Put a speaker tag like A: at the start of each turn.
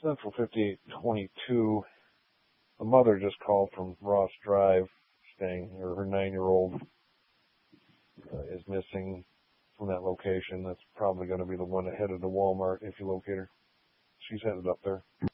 A: Central 5822. A mother just called from Ross Drive saying her 9-year-old is missing from that location. That's probably going to be the one that headed to Walmart if you locate her. She's headed up there.